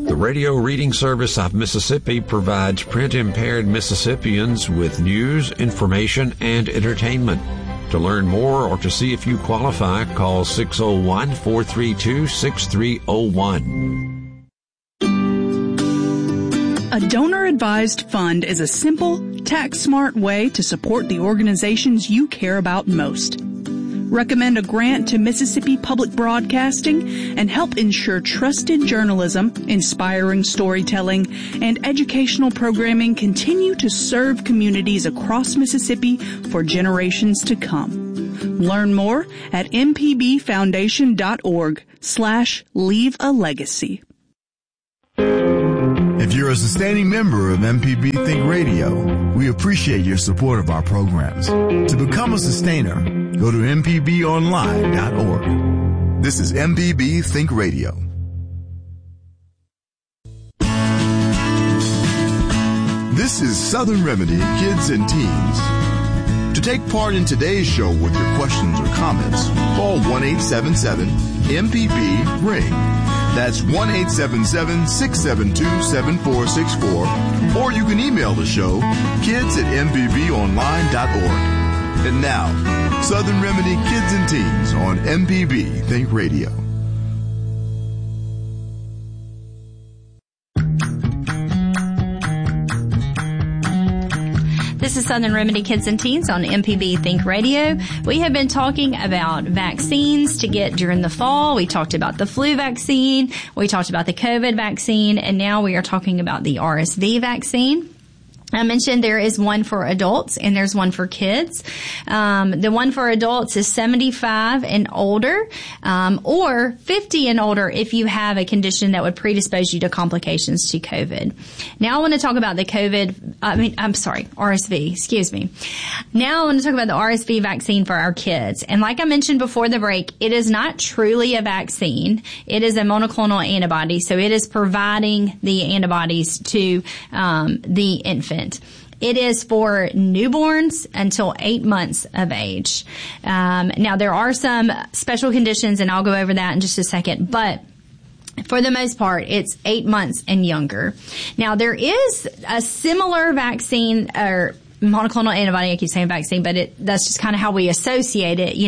The Radio Reading Service of Mississippi provides print-impaired Mississippians with news, information, and entertainment. To learn more or to see if you qualify, call 601-432-6301. A donor-advised fund is a simple, tax-smart way to support the organizations you care about most. Recommend a grant to Mississippi Public Broadcasting and help ensure trusted journalism, inspiring storytelling, and educational programming continue to serve communities across Mississippi for generations to come. Learn more at mpbfoundation.org/leave a legacy. If you're a sustaining member of MPB Think Radio, we appreciate your support of our programs. To become a sustainer, go to mpbonline.org. This is MPB Think Radio. This is Southern Remedy Kids and Teens. To take part in today's show with your questions or comments, call 1-877-MPB-RING. That's 1-877-672-7464. Or you can email the show, kids@mpbonline.org. And now, Southern Remedy Kids and Teens on MPB Think Radio. This is Southern Remedy Kids and Teens on MPB Think Radio. We have been talking about vaccines to get during the fall. We talked about the flu vaccine. We talked about the COVID vaccine. And now we are talking about the RSV vaccine. I mentioned there is one for adults and there's one for kids. The one for adults is 75 and older, or 50 and older if you have a condition that would predispose you to complications to COVID. Now I want to talk about the RSV, excuse me. Now I want to talk about the RSV vaccine for our kids. And like I mentioned before the break, it is not truly a vaccine. It is a monoclonal antibody. So it is providing the antibodies to, the infant. It is for newborns until 8 months of age. Now, there are some special conditions, and I'll go over that in just a second, but for the most part, it's 8 months and younger. Now, there is a similar vaccine, or monoclonal antibody, I keep saying vaccine, but that's just kind of how we associate it,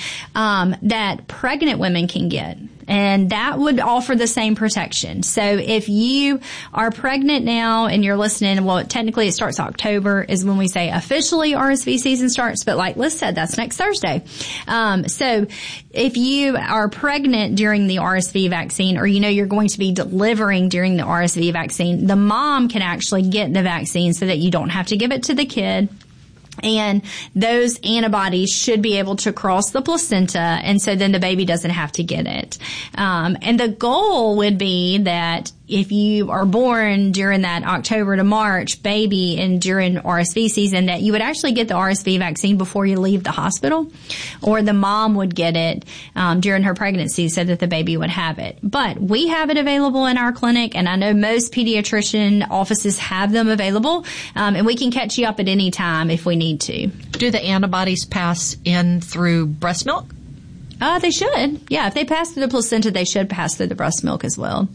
that pregnant women can get. And that would offer the same protection. So if you are pregnant now and you're listening, well, technically it starts October is when we say officially RSV season starts, but like Liz said, that's next Thursday. So if you are pregnant during the RSV vaccine, or you're going to be delivering during the RSV vaccine, the mom can actually get the vaccine so that you don't have to give it to the kid. And those antibodies should be able to cross the placenta, and so then the baby doesn't have to get it. And the goal would be that if you are born during that October to March baby and during RSV season, that you would actually get the RSV vaccine before you leave the hospital, or the mom would get it during her pregnancy so that the baby would have it. But we have it available in our clinic, and I know most pediatrician offices have them available, and we can catch you up at any time if we need to. Do the antibodies pass in through breast milk? They should. Yeah, if they pass through the placenta, they should pass through the breast milk as well.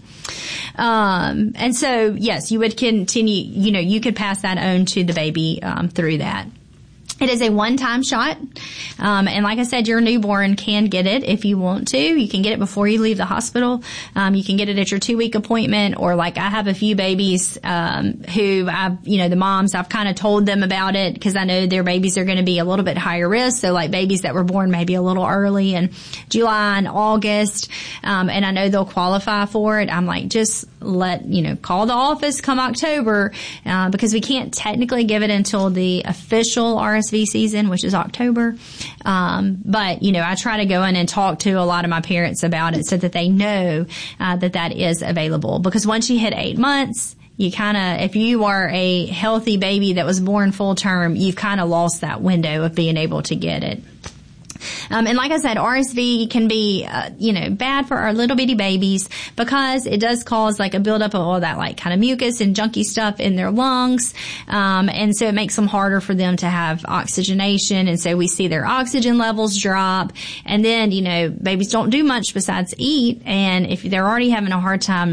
And so, yes, you would continue, you could pass that on to the baby through that. It is a one-time shot. And like I said, your newborn can get it if you want to. You can get it before you leave the hospital. You can get it at your 2-week appointment, or like I have a few babies, who the moms, I've kind of told them about it because I know their babies are going to be a little bit higher risk. So like babies that were born maybe a little early in July and August, and I know they'll qualify for it. I'm like, just call the office come October, because we can't technically give it until the official RSV season, which is October. But I try to go in and talk to a lot of my parents about it so that they know that is available. Because once you hit 8 months, if you are a healthy baby that was born full term, you've kind of lost that window of being able to get it. And like I said, RSV can be, bad for our little bitty babies because it does cause like a buildup of all that like kind of mucus and junky stuff in their lungs. And so it makes them harder for them to have oxygenation. And so we see their oxygen levels drop. And then, babies don't do much besides eat. And if they're already having a hard time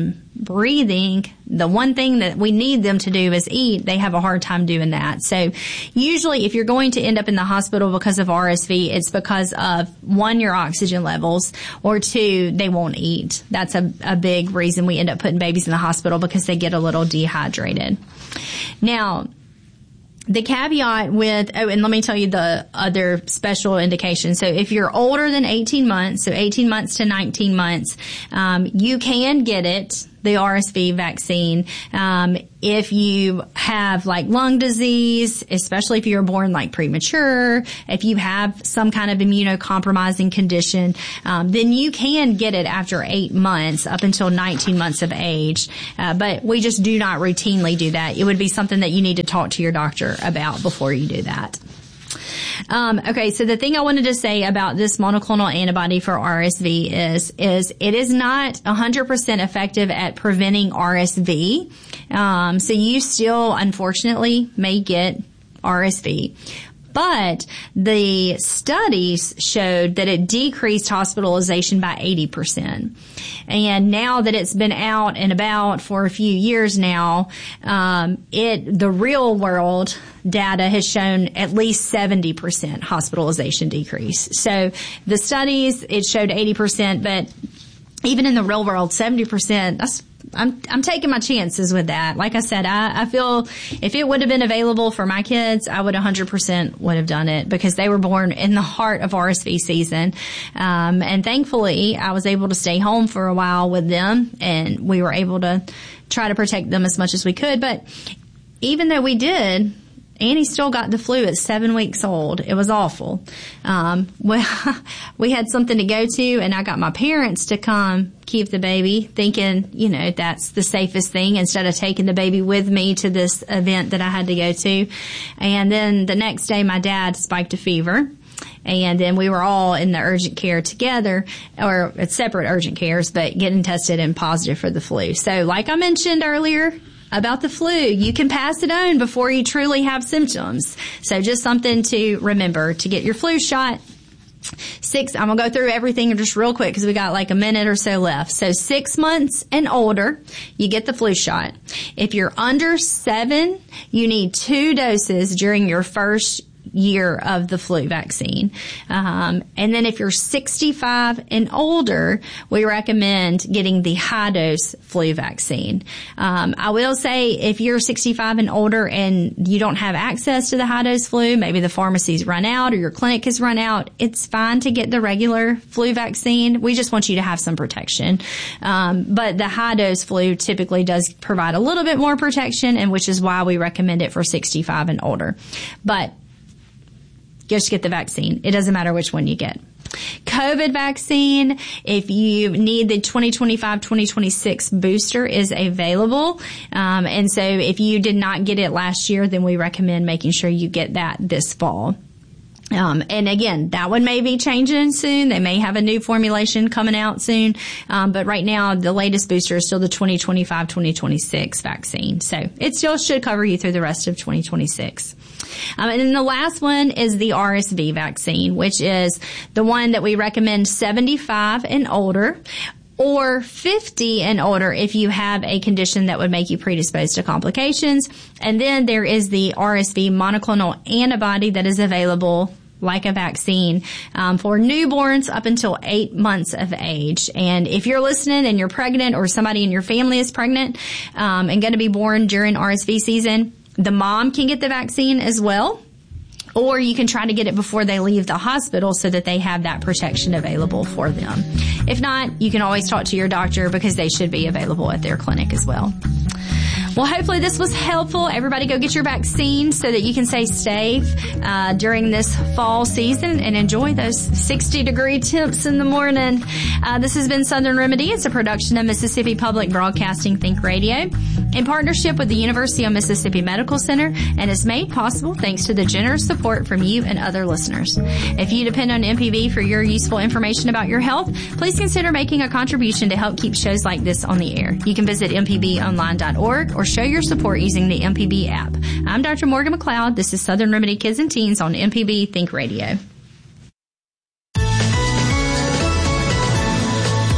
breathing, the one thing that we need them to do is eat, they have a hard time doing that. So usually if you're going to end up in the hospital because of RSV, it's because of, 1, your oxygen levels, or 2, they won't eat. That's a big reason we end up putting babies in the hospital, because they get a little dehydrated. Now, the caveat with, and let me tell you the other special indication. So if you're older than 18 months, so 18 months to 19 months, you can get it, the RSV vaccine, if you have like lung disease, especially if you were born like premature, if you have some kind of immunocompromising condition, then you can get it after 8 months up until 19 months of age. But we just do not routinely do that. It would be something that you need to talk to your doctor about before you do that. Okay, so the thing I wanted to say about this monoclonal antibody for RSV is it is not 100% effective at preventing RSV. So you still, unfortunately, may get RSV. But the studies showed that it decreased hospitalization by 80%. And now that it's been out and about for a few years now, the real world data has shown at least 70% hospitalization decrease. So the studies, it showed 80%, but even in the real world, 70%, I'm taking my chances with that. Like I said, I feel if it would have been available for my kids, I would 100% would have done it, because they were born in the heart of RSV season. And thankfully, I was able to stay home for a while with them, and we were able to try to protect them as much as we could. But even though we did, Annie still got the flu at 7 weeks old. It was awful. We had something to go to, and I got my parents to come keep the baby, thinking, that's the safest thing, instead of taking the baby with me to this event that I had to go to. And then the next day, my dad spiked a fever. And then we were all in the urgent care together, or at separate urgent cares, but getting tested and positive for the flu. So like I mentioned earlier about the flu, you can pass it on before you truly have symptoms. So just something to remember, to get your flu shot. I'm going to go through everything just real quick because we got like a minute or so left. So 6 months and older, you get the flu shot. If you're under 7, you need 2 doses during your first year of the flu vaccine. And then if you're 65 and older, we recommend getting the high dose flu vaccine. I will say if you're 65 and older and you don't have access to the high dose flu, maybe the pharmacy's run out or your clinic has run out, it's fine to get the regular flu vaccine. We just want you to have some protection. But the high dose flu typically does provide a little bit more protection, and which is why we recommend it for 65 and older. But just get the vaccine. It doesn't matter which one you get. COVID vaccine, if you need the 2025-2026 booster, is available. And so if you did not get it last year, then we recommend making sure you get that this fall. And again, that one may be changing soon. They may have a new formulation coming out soon. But right now, the latest booster is still the 2025-2026 vaccine. So it still should cover you through the rest of 2026. And then the last one is the RSV vaccine, which is the one that we recommend 75 and older, or 50 and older if you have a condition that would make you predisposed to complications. And then there is the RSV monoclonal antibody that is available like a vaccine for newborns up until 8 months of age. And if you're listening and you're pregnant, or somebody in your family is pregnant and going to be born during RSV season, the mom can get the vaccine as well. Or you can try to get it before they leave the hospital so that they have that protection available for them. If not, you can always talk to your doctor, because they should be available at their clinic as well. Well, hopefully this was helpful. Everybody go get your vaccine so that you can stay safe during this fall season and enjoy those 60-degree temps in the morning. This has been Southern Remedy. It's a production of Mississippi Public Broadcasting Think Radio in partnership with the University of Mississippi Medical Center, and is made possible thanks to the generous support from you and other listeners. If you depend on MPB for your useful information about your health, please consider making a contribution to help keep shows like this on the air. You can visit mpbonline.org or show your support using the MPB app. I'm Dr. Morgan McLeod. This is Southern Remedy Kids and Teens on MPB Think Radio. This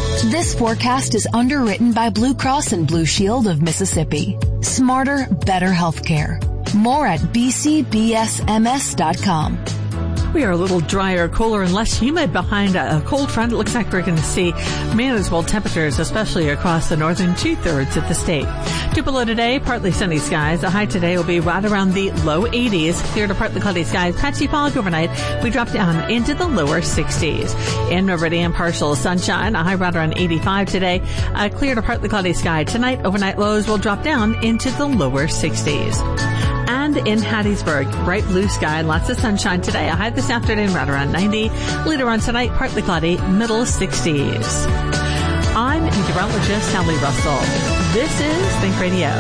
This forecast is underwritten by Blue Cross and Blue Shield of Mississippi. Smarter, better healthcare. More at bcbsms.com. We are a little drier, cooler, and less humid behind a cold front. It looks like we're going to see manageable temperatures, especially across the northern two-thirds of the state. Tupelo today, partly sunny skies. The high today will be right around the low 80s. Clear to partly cloudy skies. Patchy fog overnight. We drop down into the lower 60s. In Meridian, partial sunshine. A high right around 85 today. Clear to partly cloudy sky. Tonight, overnight lows will drop down into the lower 60s. And in Hattiesburg, bright blue sky, lots of sunshine today. A high this afternoon, right around 90. Later on tonight, partly cloudy, middle 60s. I'm meteorologist Sally Russell. This is Think Radio.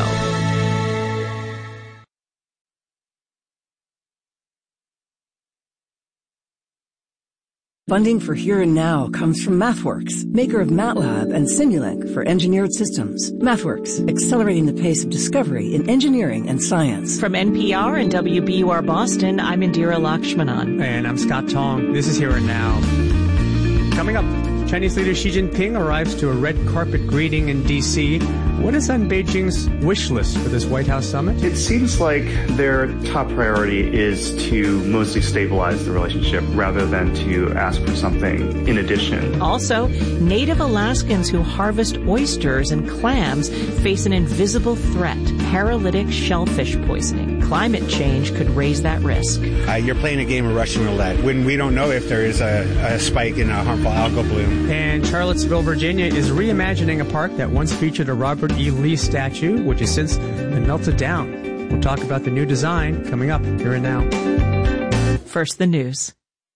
Funding for Here and Now comes from MathWorks, maker of MATLAB and Simulink for engineered systems. MathWorks, accelerating the pace of discovery in engineering and science. From NPR and WBUR Boston, I'm Indira Lakshmanan. And I'm Scott Tong. This is Here and Now. Coming up, Chinese leader Xi Jinping arrives to a red carpet greeting in D.C. What is on Beijing's wish list for this White House summit? It seems like their top priority is to mostly stabilize the relationship rather than to ask for something in addition. Also, native Alaskans who harvest oysters and clams face an invisible threat, paralytic shellfish poisoning. Climate change could raise that risk. You're playing a game of Russian roulette when we don't know if there is a spike in a harmful algal bloom. And Charlottesville, Virginia is reimagining a park that once featured a Robert E. Lee statue, which has since been melted down. We'll talk about the new design coming up Here and Now. First, the news.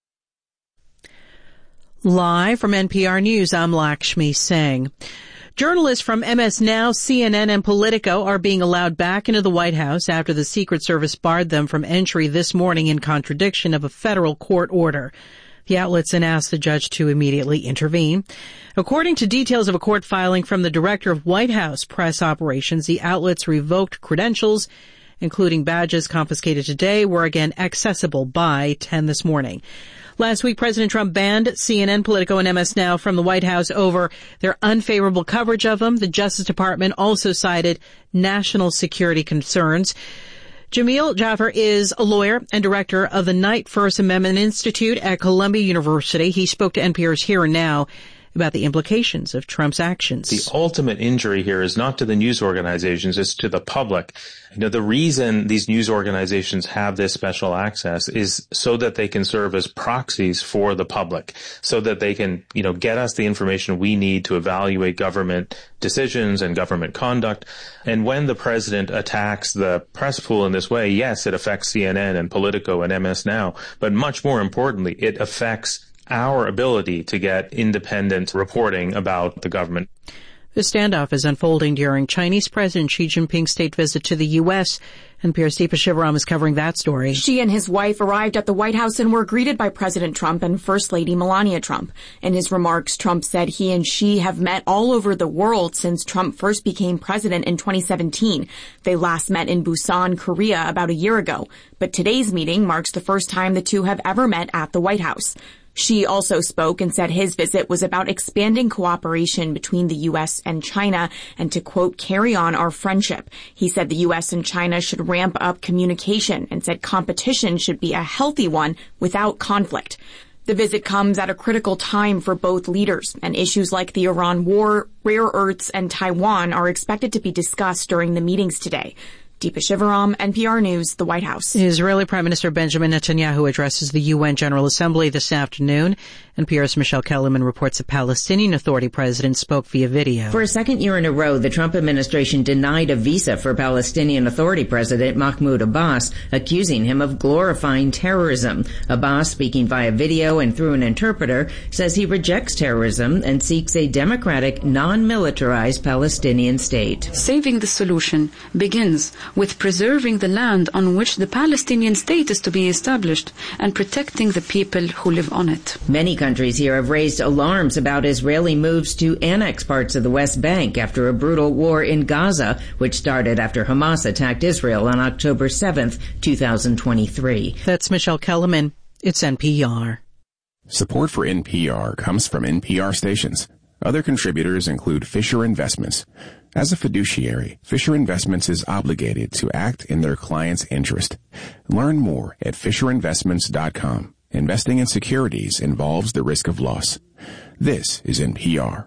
Live from NPR News, I'm Lakshmi Singh. Journalists from MS Now, CNN, and Politico are being allowed back into the White House after the Secret Service barred them from entry this morning in contradiction of a federal court order. The outlets then asked the judge to immediately intervene. According to details of a court filing from the director of White House press operations, the outlets revoked credentials, including badges confiscated today, were again accessible by 10 this morning. Last week, President Trump banned CNN, Politico, and MS Now from the White House over their unfavorable coverage of them. The Justice Department also cited national security concerns. Jamil Jaffer is a lawyer and director of the Knight First Amendment Institute at Columbia University. He spoke to NPR's Here and Now about the implications of Trump's actions. The ultimate injury here is not to the news organizations, it's to the public. The reason these news organizations have this special access is so that they can serve as proxies for the public, so that they can, get us the information we need to evaluate government decisions and government conduct. And when the president attacks the press pool in this way, yes, it affects CNN and Politico and MS Now, but much more importantly, it affects our ability to get independent reporting about the government. The standoff is unfolding during Chinese President Xi Jinping's state visit to the U.S. NPR's Deepa Shivaram is covering that story. Xi and his wife arrived at the White House and were greeted by President Trump and First Lady Melania Trump. In his remarks, Trump said he and Xi have met all over the world since Trump first became president in 2017. They last met in Busan, Korea, about a year ago. But today's meeting marks the first time the two have ever met at the White House. Xi also spoke and said his visit was about expanding cooperation between the U.S. and China and to, quote, carry on our friendship. He said the U.S. and China should ramp up communication and said competition should be a healthy one without conflict. The visit comes at a critical time for both leaders, and issues like the Iran war, rare earths, and Taiwan are expected to be discussed during the meetings today. Deepa Shivaram, NPR News, the White House. Israeli Prime Minister Benjamin Netanyahu addresses the UN General Assembly this afternoon. NPR's Michelle Kellerman reports the Palestinian Authority president spoke via video. For a second year in a row, the Trump administration denied a visa for Palestinian Authority President Mahmoud Abbas, accusing him of glorifying terrorism. Abbas, speaking via video and through an interpreter, says he rejects terrorism and seeks a democratic, non-militarized Palestinian state. Saving the solution begins with preserving the land on which the Palestinian state is to be established and protecting the people who live on it. Many countries here have raised alarms about Israeli moves to annex parts of the West Bank after a brutal war in Gaza, which started after Hamas attacked Israel on October 7th, 2023. That's Michelle Kellerman. It's NPR. Support for NPR comes from NPR stations. Other contributors include Fisher Investments. As a fiduciary, Fisher Investments is obligated to act in their client's interest. Learn more at FisherInvestments.com. Investing in securities involves the risk of loss. This is NPR.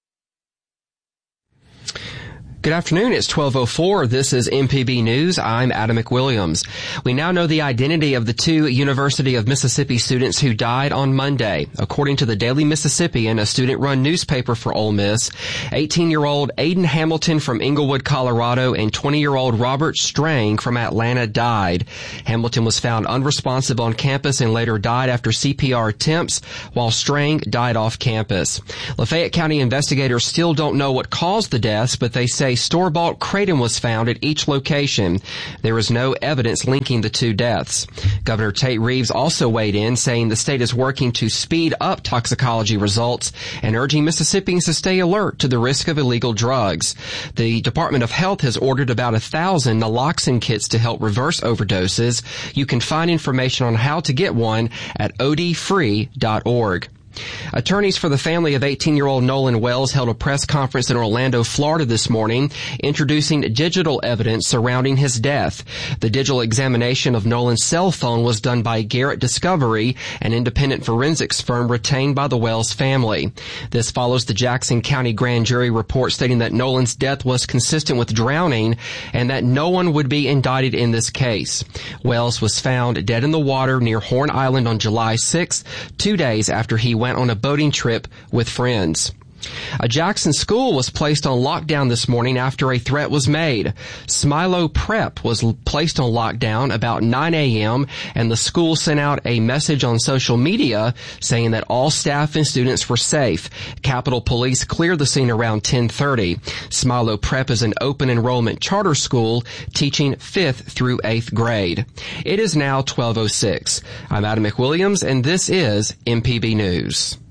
Good afternoon. It's 12:04. This is MPB News. I'm Adam McWilliams. We now know the identity of the two University of Mississippi students who died on Monday. According to the Daily Mississippian, a student-run newspaper for Ole Miss, 18-year-old Aiden Hamilton from Englewood, Colorado, and 20-year-old Robert Strang from Atlanta died. Hamilton was found unresponsive on campus and later died after CPR attempts, while Strang died off campus. Lafayette County investigators still don't know what caused the deaths, but they say store-bought kratom was found at each location. There is no evidence linking the two deaths. Governor Tate Reeves also weighed in, saying the state is working to speed up toxicology results and urging Mississippians to stay alert to the risk of illegal drugs. The Department of Health has ordered about 1,000 naloxone kits to help reverse overdoses. You can find information on how to get one at odfree.org. Attorneys for the family of 18-year-old Nolan Wells held a press conference in Orlando, Florida this morning, introducing digital evidence surrounding his death. The digital examination of Nolan's cell phone was done by Garrett Discovery, an independent forensics firm retained by the Wells family. This follows the Jackson County grand jury report stating that Nolan's death was consistent with drowning and that no one would be indicted in this case. Wells was found dead in the water near Horn Island on July 6th, 2 days after he went on a boating trip with friends. A Jackson school was placed on lockdown this morning after a threat was made. Smilo Prep was placed on lockdown about 9 a.m. and the school sent out a message on social media saying that all staff and students were safe. Capitol Police cleared the scene around 10:30. Smilo Prep is an open enrollment charter school teaching 5th through 8th grade. It is now 12:06. I'm Adam McWilliams and this is MPB News.